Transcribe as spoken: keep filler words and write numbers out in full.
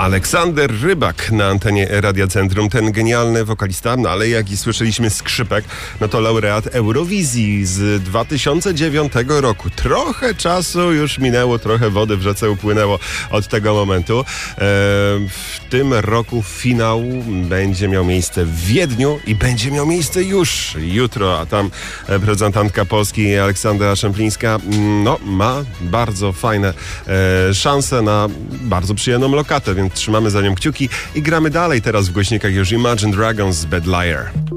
Aleksander Rybak na antenie Radia Centrum. Ten genialny wokalista, no ale jak i słyszeliśmy skrzypek, no to laureat Eurowizji z dwa tysiące dziewiątego roku. Trochę czasu już minęło, trochę wody w rzece upłynęło od tego momentu. E, w tym roku finał będzie miał miejsce w Wiedniu i będzie miał miejsce już jutro, a tam reprezentantka Polski Aleksandra Szemplińska no, ma bardzo fajne e, szanse na bardzo przyjemną lokatę, więc trzymamy za nią kciuki i gramy dalej. Teraz w głośnikach już Imagine Dragons Bad Liar.